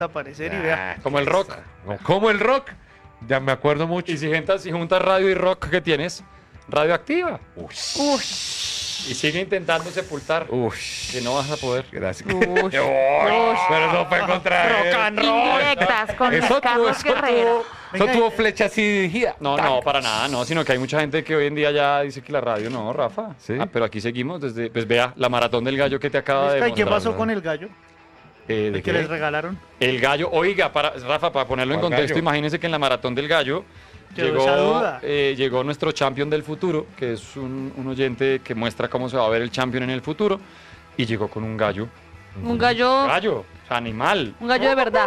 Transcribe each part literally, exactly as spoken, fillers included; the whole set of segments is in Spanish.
desaparecer y vea. Como el rock. Como el rock. Ya me acuerdo mucho. Y si juntas, si juntas radio y rock que tienes, radioactiva. Ush. Y sigue intentando sepultar. Ush. Que no vas a poder. Gracias. Ush. Ush. Pero no fue contra Rock and roll. Indirectas con Eso tuvo, Carlos eso Guerrero. tuvo, eso Venga, tuvo eh, flecha así dirigida. No, Tac. no, para nada, no, sino que hay mucha gente que hoy en día ya dice que la radio no, Rafa. Sí. Ah, pero aquí seguimos desde, pues vea, la maratón del gallo que te acaba de Vesca, ¿y qué mostrar. pasó ¿no? con el gallo? Eh, ¿de El que qué? les regalaron. El gallo, oiga, para, Rafa, para ponerlo en ¿Cuál contexto, gallo? imagínense que en la maratón del gallo Quedó llegó, esa duda. eh, llegó nuestro champion del futuro, que es un, un oyente que muestra cómo se va a ver el champion en el futuro, y llegó con un gallo. Un gallo, Gallo, o sea, animal. un gallo de verdad.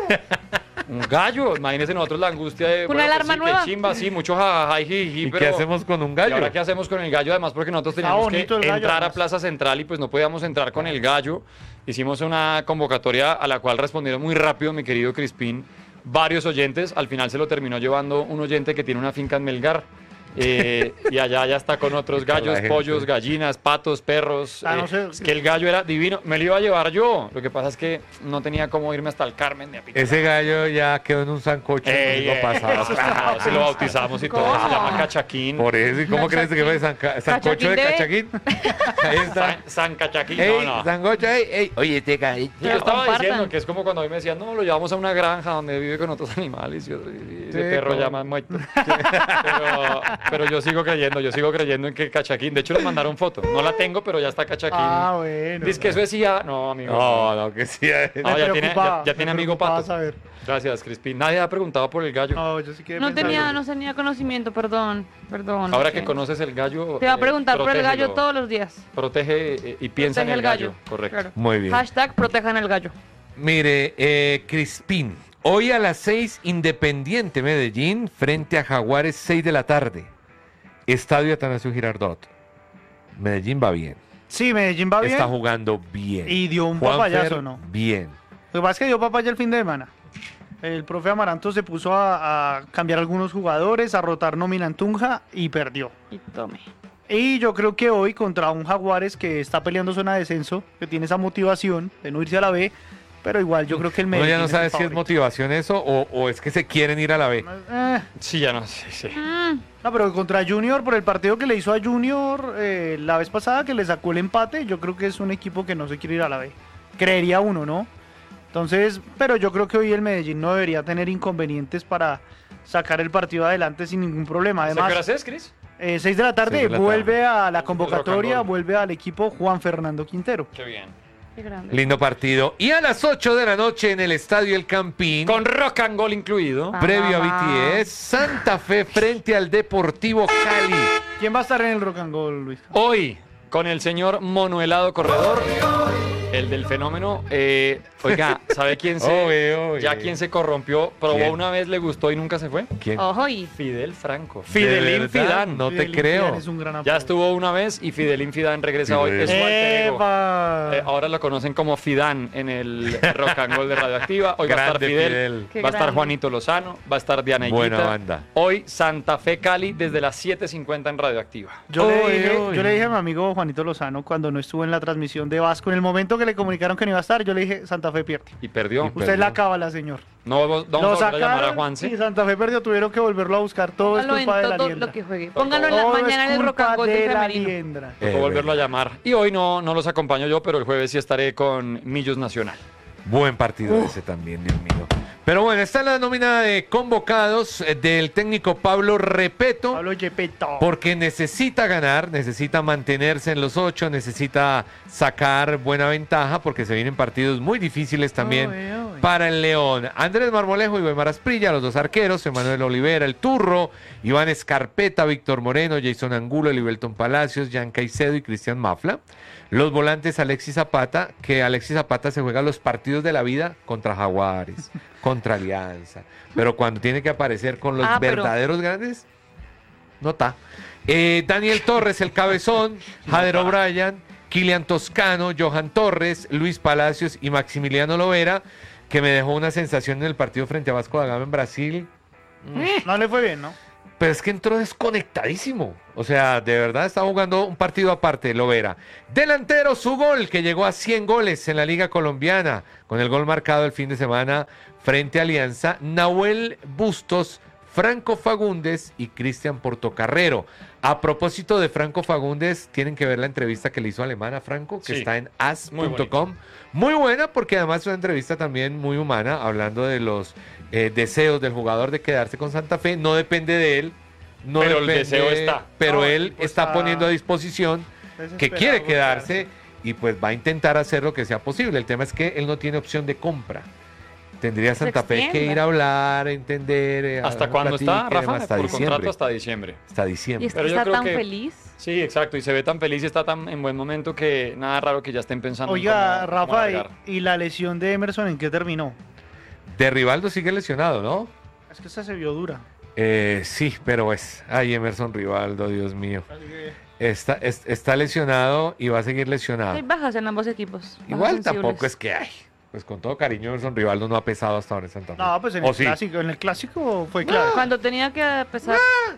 Un gallo, imagínense nosotros la angustia de. ¿Una pues alarma sí, nueva? qué chimba, sí, mucho jajaja, jiji, ¿Y pero. qué hacemos con un ¿Y gallo? ahora qué hacemos con el gallo? Además, porque nosotros Está teníamos que bonito el gallo, entrar a además. Plaza Central y pues no podíamos entrar con el gallo. Hicimos una convocatoria a la cual respondieron muy rápido, mi querido Crispín, varios oyentes. Al final se lo terminó llevando un oyente que tiene una finca en Melgar. Eh, y allá ya está con otros Con la gallos, gente. pollos, gallinas, patos, perros. Ah, no eh, sé. es que el gallo era divino. Me lo iba a llevar yo. Lo que pasa es que no tenía cómo irme hasta el Carmen de a picar. Ese gallo ya quedó en un sancocho Ey, lo ey, pasado. eso está- se lo bautizamos y todo. ¿Cómo? Se llama Cachaquín. Por eso, ¿y cómo crees que fue Sanca- sancocho de Cachaquín cachaquín? Ahí está. San, San Cachaquín. Ey, no, no. sancocho, ey, ey. Oye, este gallo. Sí, yo Pero estaba compartan. diciendo que es como cuando a mí me decían, no, lo llevamos a una granja donde vive con otros animales y, otro- y ese Sí, perro como- ya más muerto. Pero, pero yo sigo creyendo, yo sigo creyendo en que Cachaquín, de hecho le mandaron foto, no la tengo, pero ya está Cachaquín. Ah, bueno. Dice que eso decía, no, amigo. No, no, que sí. eh. No, Me ya tiene, preocupaba, ya, ya me tiene amigo preocupaba pato. saber. Gracias, Crispín. Nadie ha preguntado por el gallo. No, yo sí quedé No pensando. tenía, no tenía conocimiento, perdón, perdón. Ahora ok. que conoces el gallo. Te va a eh, preguntar por el gallo protégelo. todos los días. Protege eh, y piensa Protege en el gallo. Correcto. Claro. Muy bien. Hashtag protejan el gallo. Mire, eh, Crispín, hoy a las seis, Independiente Medellín, frente a Jaguares, seis de la tarde. Estadio Atanasio Girardot. Medellín va bien. Sí, Medellín va bien. Está jugando bien. Y dio un Juanfer, papayazo, ¿no? Bien. Lo que pasa es que dio papaya el fin de semana. El profe Amaranto se puso a, a cambiar algunos jugadores, a rotar nómina en Tunja y perdió. Y tome. Y yo creo que hoy contra un Jaguares que está peleando zona de descenso, que tiene esa motivación de no irse a la B, pero igual yo creo que el Uno Medellín ya no el sabe si es favorito. motivación eso o, o es que se quieren ir a la B. Eh, Sí, ya no sé. Sí. Mm, no, pero contra Junior, por el partido que le hizo a Junior eh, la vez pasada, que le sacó el empate, yo creo que es un equipo que no se quiere ir a la B. Creería uno, ¿no? Entonces, pero yo creo que hoy el Medellín no debería tener inconvenientes para sacar el partido adelante sin ningún problema. ¿Qué Además, horas es, Cris? eh, seis de la tarde Seis de la vuelve a la Rock and convocatoria, roll. vuelve al equipo Juan Fernando Quintero. Qué bien. qué grande. Lindo partido. Y a las ocho de la noche en el Estadio El Campín, Con rock and goal incluido. Ah. previo a Mamá. B T S, Santa Fe frente al Deportivo Cali. ¿Quién va a estar en el Rock and Roll, Luis? Hoy, con el señor Monohelado Corredor, el del fenómeno. Eh, oiga, ¿sabe quién se, Oye, oye. ya quién se corrompió? Probó ¿Quién? una vez, le gustó y nunca se fue. ¿Quién? Ojo y Fidel Franco. ¿De Fidelín verdad? Fidán. No te Fidelín creo. Fidán es un gran Ya apodo. estuvo una vez y Fidelín Fidán regresa hoy. Fidel. Es su alter ego. ¡Epa! Eh, ahora lo conocen como Fidán en el Rock and Roll de Radioactiva. Hoy va a estar Grande Fidel, Fidel. Qué va a estar grande. Juanito Lozano, va a estar Diana Buena Higuita. banda. Hoy Santa Fe Cali desde las siete cincuenta en Radioactiva. Yo, Oye, le dije, oye. yo le dije a mi amigo Juanito Lozano cuando no estuvo en la transmisión de Vasco, en el momento que le comunicaron que no iba a estar, yo le dije, Santa Fe pierde. Y perdió. Y Usted perdió. es la cábala, señor. No vamos, vamos Lo a volver a llamar a sacaron Juanse. y Santa Fe perdió, tuvieron que volverlo a buscar. Todo es póngalo en culpa de la todo liendra. lo que juegue. Póngalo en la Todo es mañana en el rock and culpa roll del de la femenino. liendra. Tocó Eh, volverlo a llamar. Y hoy no, no los acompaño yo, pero el jueves sí estaré con Millos Nacional. Buen partido ese también, Dios mío. Pero bueno, está la nómina de convocados eh, del técnico Pablo Repeto. Pablo Yepeto. Porque necesita ganar, necesita mantenerse en los ocho, necesita sacar buena ventaja, porque se vienen partidos muy difíciles también Oye, oye. para el León. Andrés Marmolejo y Weimar Asprilla, los dos arqueros, Emanuel Olivera, el Turro, Iván Escarpeta, Víctor Moreno, Jason Angulo, Libelton Palacios, Jan Caicedo y Cristian Mafla. Los volantes Alexis Zapata, que Alexis Zapata se juega los partidos de la vida contra Jaguares, contra Alianza. Pero cuando tiene que aparecer con los Ah, pero- verdaderos grandes, no está. Eh, Daniel Torres, el cabezón, Jader O'Brien, Kilian Toscano, Johan Torres, Luis Palacios y Maximiliano Lovera, que me dejó una sensación en el partido frente a Vasco da Gama en Brasil. No le fue bien, ¿no? Pero es que entró desconectadísimo. O sea, de verdad está jugando un partido aparte, Lovera. Delantero, su gol, que llegó a cien goles en la Liga Colombiana, con el gol marcado el fin de semana frente a Alianza, Nahuel Bustos, Franco Fagundes y Cristian Portocarrero. A propósito de Franco Fagundes, tienen que ver la entrevista que le hizo Alemán a Franco, que Sí, está en as muy punto com. Muy buena, porque además es una entrevista también muy humana, hablando de los eh, deseos del jugador de quedarse con Santa Fe. No depende de él. No Pero el depende- deseo está. Pero No, el él tipo está está poniendo a disposición que Desesperado quiere por quedarse y pues va a intentar hacer lo que sea posible. El tema es que él no tiene opción de compra. Tendría Se Santa Fe que extienda. ir a hablar, a entender. eh, ¿Hasta a cuándo está, platicar, Rafa? Hasta Por diciembre. contrato hasta diciembre. Hasta Y diciembre. es que Pero yo está creo tan que- feliz. Sí, exacto. Y se ve tan feliz y está tan en buen momento que nada raro que ya estén pensando en Oiga, cómo- cómo Rafa, alargar. ¿y, y la lesión de Emerson en qué terminó? De Rivaldo sigue lesionado, ¿no? Es que esa se vio dura. Eh, sí, pero es. Ay, Emerson Rivaldo, Dios mío. Está, es- está lesionado y va a seguir lesionado. Hay bajas en ambos equipos. bajas Igual sensibles. tampoco es que hay. Pues con todo cariño, Emerson Rivaldo no ha pesado hasta ahora en Santa Fe. No, pues en ¿O el sí? clásico, en el clásico fue claro. Cuando tenía que pesar.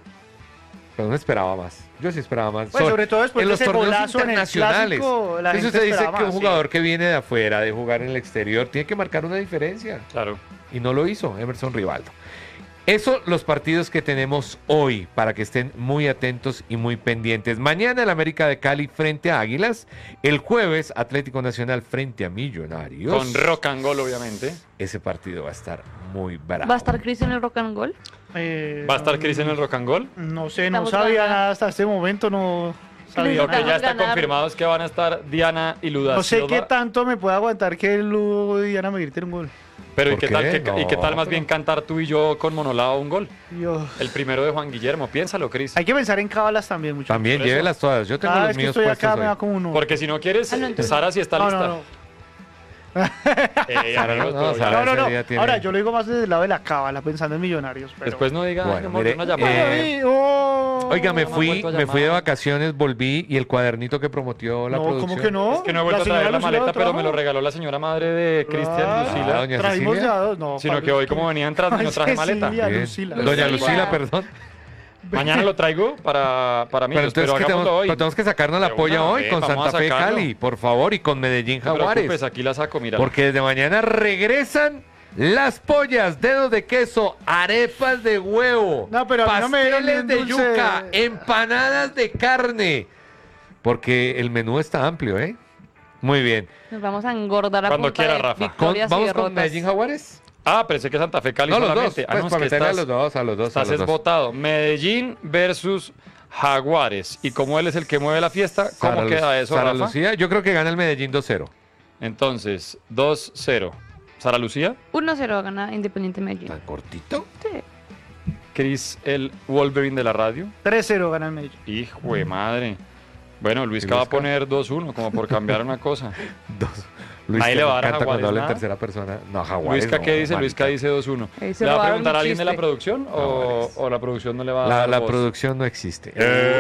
Pero no esperaba más. Yo sí esperaba más. Pues, sobre todo después en de los ese torneos golazo en el internacionales. clásico, la Eso gente se dice esperaba que un más, sí. jugador que viene de afuera, de jugar en el exterior, tiene que marcar una diferencia. Claro. Y no lo hizo Emerson Rivaldo. Eso los partidos que tenemos hoy, para que estén muy atentos y muy pendientes. Mañana el América de Cali frente a Águilas. El jueves Atlético Nacional frente a Millonarios. Con rock and roll, obviamente. Ese partido va a estar muy bravo. ¿Va a estar Chris en el rock and roll? Eh, ¿Va a estar Chris en el rock and roll? No sé, no Estamos sabía ganando. nada hasta este momento, no sabía Lo que nada. ya está ganar. confirmado es que van a estar Diana y Luda No sé Silva. qué tanto me puede aguantar que Ludo y Diana me griten un gol. Pero ¿y ¿Por qué, tal, qué? qué- y qué No. tal más bien cantar tú y yo con Monolao un gol? Dios. El primero de Juan Guillermo, piénsalo, Chris. Hay que pensar en cábalas también, muchachos. También Por eso. llévelas todas. Yo tengo Cada los vez que míos estoy puestos acá me hoy. da como uno. Porque si no quieres, Ah, no, entonces- Sara sí está no, lista. no, no. Eh, Sara, amigos, no, pero ya- Sara. No, no, ese no. día tiene- Ahora, yo lo digo más desde el lado de la cábala, pensando en millonarios. Pero... Después no diga Bueno, que hemos mire, una llamada. eh, Ay, oh. Oiga, me No me han fui, vuelto a me fui de llamar. vacaciones, volví y el cuadernito que prometió la No, producción. ¿cómo que no? Es que no he vuelto La a traer señora la Lucila maleta, lo pero me trajo. lo regaló la señora madre de Cristian Ah, Lucila. doña Trajimos Cecilia. de a dos, no. Sino Pablo, que hoy es como venía entrando y no Ay, traje maleta. Cecilia, Bien. Lucila. Doña Lucila. Lucila, perdón. Mañana lo traigo para, para mí, Pero pero, entonces que hagámoslo tenemos, hoy. pero tenemos que sacarnos la De polla una hoy vez, con vamos a Santa Fe sacarlo. Cali, por favor, y con Medellín No te preocupes, Jaguares. aquí la saco, mira. Porque desde mañana regresan las pollas, dedos de queso, arepas de huevo, No, pero a mí no me dieron pasteles ni de un dulce. yuca, empanadas de carne. Porque el menú está amplio, ¿eh? Muy bien. Nos vamos a engordar a Cuando punta quiera, de Rafa. Con- victorias y ¿Vamos con derrotas. Medellín Jaguares? Ah, pensé que Santa Fe Cali No, los dos. solamente. Pues ah, no, es para que meterle a estás, los dos, a los dos, a estás los dos. votado. Medellín versus Jaguares. Y como él es el que mueve la fiesta, ¿cómo Sara Lu- queda eso, Sara Rafa? Lucía, yo creo que gana el Medellín dos cero. Entonces, dos cero. Sara Lucía, uno cero gana Independiente Medellín. ¿Tan cortito? Sí. Chris, el Wolverine de la radio. tres cero gana el Medellín. Hijo de madre. Bueno, Luis ¿Y va a Luisca? poner dos uno, como por cambiar una cosa. Dos. Luis, Nadie que le va me a dar a encanta cuando Jaguares habla en nada. tercera persona. No, Jaguares Luisca, no, ¿qué dice? marica. Luisca dice dos uno. Ahí se ¿Le va a robaron preguntar a un alguien de la chiste. producción o, Jaguares. o la producción no le va a La, dar la voz? producción no existe.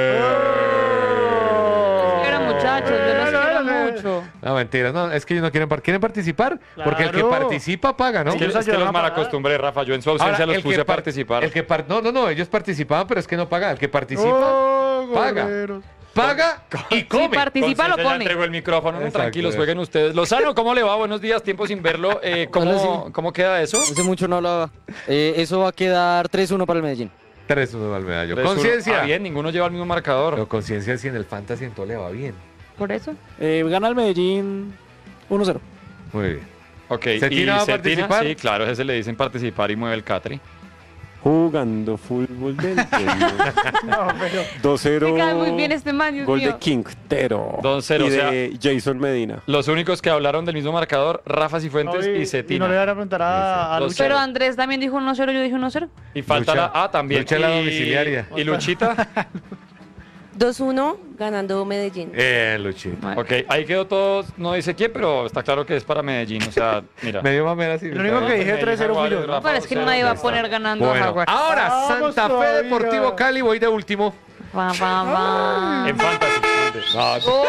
Quiero muchachos, yo los quiero mucho. No, mentira, no, es que ellos no quieren, par- ¿quieren participar, porque el que Claro. participa paga, ¿no? Es que, Ellos es que ayudan los a pagar. malacostumbré, Rafa. Yo en su ausencia Ahora, los el puse que a par- participar. El que par- no, no, no, ellos participaban, pero es que no paga. El que participa, Oh, paga. goleros. paga y come. Si participa, lo Conciencia, ya come. entregó el micrófono. No, Exacto. tranquilos, jueguen ustedes. Lozano, ¿cómo le va? Buenos días, tiempo sin verlo. Eh, ¿cómo, Hola, ¿Cómo queda eso? Hace mucho no hablaba. Eh, eso va a quedar tres uno para el Medellín. tres uno al medallo. tres uno. Conciencia. Ah, bien, ninguno lleva el mismo marcador. Pero conciencia si en el fantasy en todo le va bien. Por eso. Eh, gana el Medellín uno cero. Muy bien. Ok, ¿Cetina va a Cetina? participar? Sí, claro, ese le dicen participar y mueve el Catri. Jugando fútbol del No, pero dos cero. Me cae muy bien este man, Dios Gol mío. de Quintero. dos cero, Y o sea- de Jason Medina. Los únicos que hablaron del mismo marcador, Rafa Cifuentes no, y y, Cetina. y no le van a preguntar a, a Dos Lucha. Pero Andrés también dijo uno cero, yo dije uno cero. Y falta Lucha. la... Ah, también. Lucha la y- domiciliaria. ¿Y Luchita? dos uno ganando Medellín. Eh, Luchito. Ok, ahí quedó todo, no dice quién, pero está claro que es para Medellín. O sea, mira. Me dio mamera así. Lo único que dije tres cero fui yo. Rafa, Pero es que cero, nadie va a ya está. poner ganando a Bueno, Jaguares. ahora Vamos Santa Fe todavía. Deportivo Cali, voy de último. Va, va, va. En Fantasy. No, sí.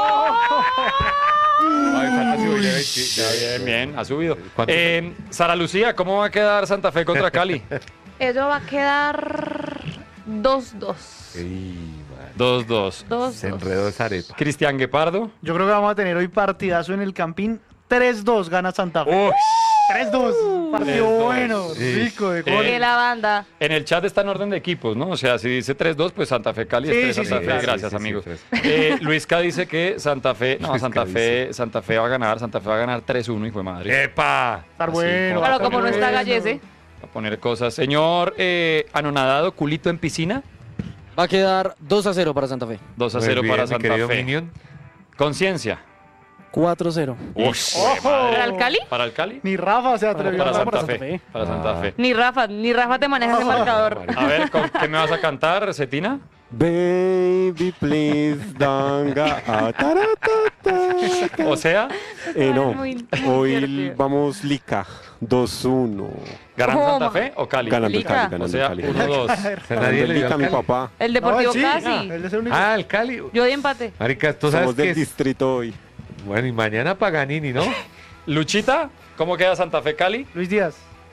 Ay, fantasy voy de veinte. Ya, bien, bien, ha subido. ¿Cuánto? Eh, Sara Lucía, ¿cómo va a quedar Santa Fe contra Cali? Eso va a quedar dos dos. Ey, madre. dos dos. dos Se dos. enredó esa arepa. Cristian Guepardo. Yo creo que vamos a tener hoy partidazo en el Campín. tres dos gana Santa Fe. Uy. tres dos. Partido tres dos. bueno, Sí. rico de Eh, gol. Que la banda. En el chat está en orden de equipos, ¿no? O sea, si dice tres dos, pues Santa Fe Cali es Sí, tres sí, Santa sí, Fe. claro. Gracias, Sí, sí, sí, amigos. tres. Eh, Luisca dice que Santa Fe, no, Luisca Santa Fe, Santa Fe va a ganar, Santa Fe va a ganar tres uno, hijo de madre. ¡Epa! Estar Así, bueno. como- va a Claro, estar como no está bueno. Gallese. A poner cosas. Señor eh, anonadado, culito en piscina, Va a quedar dos a cero para Santa Fe. dos a Muy cero bien, para mi Santa querido Fe. Minion. Conciencia. cuatro cero. ¡Ojo! ¿Para el Cali? ¿Para el Cali? Ni Rafa se atrevió Para a Santa, hablar para Fe. Para Santa Ah. Fe. Ni Rafa, ni Rafa te maneja ese marcador. A ver, ¿con ¿qué me vas a cantar, Cetina? Baby, please, danga. ah, taratata. O sea, Eh, no, Ay, muy- muy hoy divertido. vamos Lica. dos uno. ¿ganan ¿Cómo? Santa Fe o Cali? Ganando el Lica. Cali, O ganando sea, el Cali. uno dos. O sea, Ganando nadie el le dio Lica, al mi Cali. papá. El Deportivo No, él sí. Casi. Él es el único. Ah, el Cali. Yo di empate. Marica, tú sabes Somos que del es- distrito hoy. Bueno, y mañana Paganini, ¿no? Luchita, ¿cómo queda Santa Fe Cali? Luis Díaz.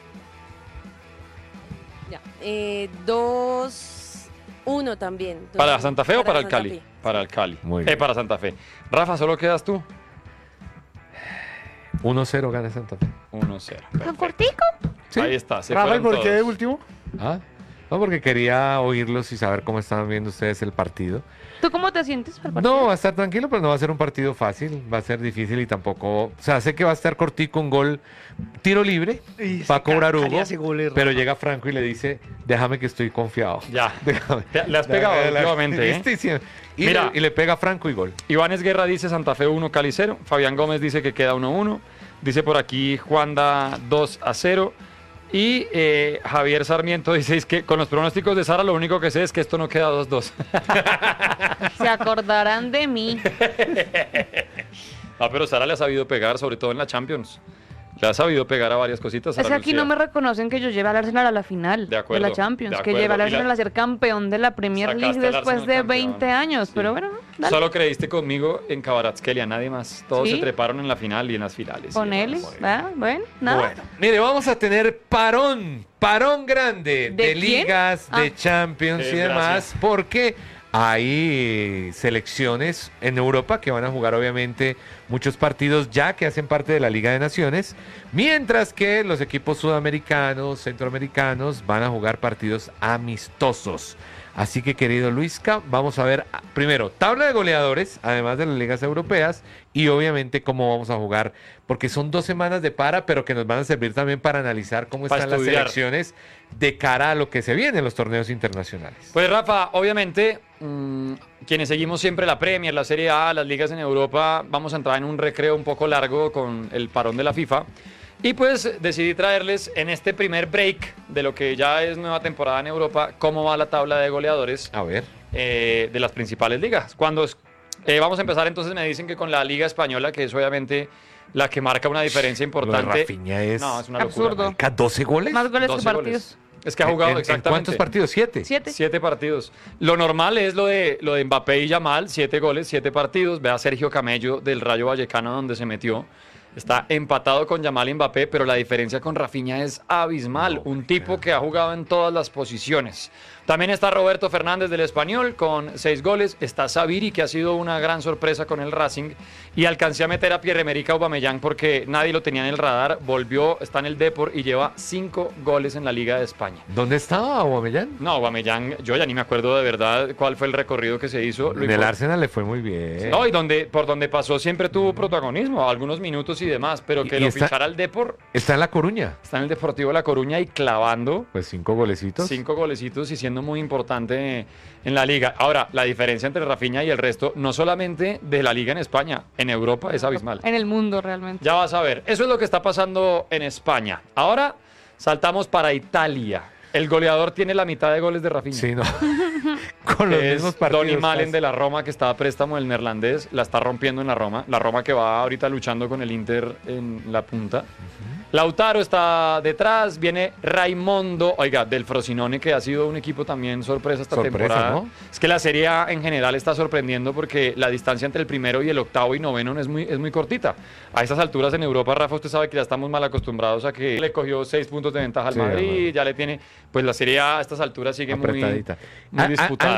Ya. Eh, dos uno también. Dos, ¿Para uno. Santa Fe o para el Santa Cali? Fe. Para el Cali. Muy Eh, bien. para Santa Fe. Rafa, ¿solo quedas tú? uno cero gana Santa Fe. uno cero. ¿Tan cortico? Sí. Ahí está, se Rafa, ¿y fueron por qué de todos. último? Ah, no, porque quería oírlos y saber cómo estaban viendo ustedes el partido. ¿Tú cómo te sientes para el partido? No, va a estar tranquilo, pero no va a ser un partido fácil, va a ser difícil y tampoco, o sea, sé que va a estar cortico un gol, tiro libre, Y va a cobrar Cali Hugo, hace goles, pero Rafa. llega Franco y le dice, déjame que estoy confiado. Ya. Déjame. Te- le has pegado La- la- últimamente, ¿eh? listísimo. Y, Mira. le, y le pega a Franco y gol. Iván Guerra dice Santa Fe uno, Cali cero. Fabián Gómez dice que queda uno uno. Dice por aquí Juanda dos a cero. Y eh, Javier Sarmiento dice es que con los pronósticos de Sara lo único que sé es que esto no queda dos dos. Se acordarán de mí. Ah, pero Sara le ha sabido pegar, sobre todo en la Champions. Le ha sabido pegar a varias cositas. Es Sara que aquí Lucía. no me reconocen que yo lleve al Arsenal a la final De acuerdo, la Champions, de que acuerdo. lleve al Y la- Arsenal a ser campeón de la Premier League Sacaste al después Arsenal de campeón. veinte años. Sí. Pero bueno, dale. Solo creíste conmigo en Kabaratskelia, nadie más. Todos Sí. se treparon en la final y en las finales. Con Y él. demás. ¿verdad? Bueno, nada. Bueno, mire, vamos a tener parón, parón grande de, ¿De quién? ligas, de Ah. Champions Eh, y demás, gracias. porque hay selecciones en Europa que van a jugar obviamente muchos partidos ya que hacen parte de la Liga de Naciones, mientras que los equipos sudamericanos, centroamericanos van a jugar partidos amistosos. Así que, querido Luisca, vamos a ver ah, primero tabla de goleadores, además de las ligas europeas, y obviamente cómo vamos a jugar, porque son dos semanas de para, pero que nos van a servir también para analizar cómo Para están estudiar. las selecciones de cara a lo que se viene en los torneos internacionales. Pues Rafa, obviamente, mmm, quienes seguimos siempre la Premier, la Serie A, las ligas en Europa, vamos a entrar en un recreo un poco largo con el parón de la FIFA. Y pues decidí traerles en este primer break de lo que ya es nueva temporada en Europa, cómo va la tabla de goleadores A ver. eh, de las principales ligas. Cuando es- eh, vamos a empezar, entonces me dicen que con la Liga Española, que es obviamente la que marca una diferencia Lo de importante. Rafinha es... No, es una Absurdo. locura. Marica, ¿doce goles? Más goles que doce partidos. goles. Es que ha jugado ¿En- en exactamente. cuántos partidos? ¿Siete? Siete. Siete partidos. Lo normal es lo de, lo de Mbappé y Yamal, siete goles, siete partidos. Ve a Sergio Camello del Rayo Vallecano donde se metió. Está empatado con Yamal y Mbappé, pero la diferencia con Rafinha es abismal. No, Un tipo que ha jugado en todas las posiciones. También está Roberto Fernández del Español con seis goles. Está Saviri, que ha sido una gran sorpresa con el Racing. Y alcancé a meter a Pierre-Emerick Aubameyang porque nadie lo tenía en el radar. Volvió, está en el Depor y lleva cinco goles en la Liga de España. ¿Dónde estaba Aubameyang? No, Aubameyang, yo ya ni me acuerdo de verdad cuál fue el recorrido que se hizo. Lo En el impor- Arsenal le fue muy bien. No, y donde, por donde pasó siempre tuvo protagonismo, algunos minutos y demás, pero Y- que y lo está- fichara el Depor, Está en La Coruña. está en el Deportivo La Coruña y clavando Pues cinco golecitos. cinco golecitos y siendo muy importante en la liga. Ahora, la diferencia entre Rafinha y el resto, no solamente de la liga en España, en Europa es abismal. En el mundo, realmente. Ya vas a ver, eso es lo que está pasando en España. Ahora saltamos para Italia. El goleador tiene la mitad de goles de Rafinha. Sí, no. Con los Que mismos es partidos. Donny Malen casi. de la Roma, que está a préstamo del neerlandés, la está rompiendo en la Roma. La Roma que va ahorita luchando con el Inter en la punta. Lautaro está detrás, viene Raimondo, oiga, del Frosinone, que ha sido un equipo también sorpresa esta Sorpresa, temporada. ¿no? Es que la Serie A en general está sorprendiendo porque la distancia entre el primero y el octavo y noveno es muy, es muy cortita. A estas alturas en Europa, Rafa, usted sabe que ya estamos mal acostumbrados a que le cogió seis puntos de ventaja al Sí, Madrid, Madrid. ya le tiene, pues la Serie A a estas alturas sigue muy, Apretadita. muy A- a- disputada.